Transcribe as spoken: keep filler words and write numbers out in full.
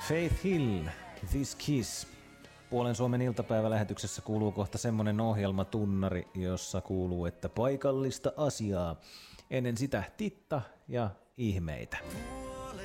Faith Hill, This Kiss. Puolen Suomen iltapäivälähetyksessä kuuluu kohta semmonen ohjelmatunnari, jossa kuuluu, että paikallista asiaa. Ennen sitä Titta ja ihmeitä.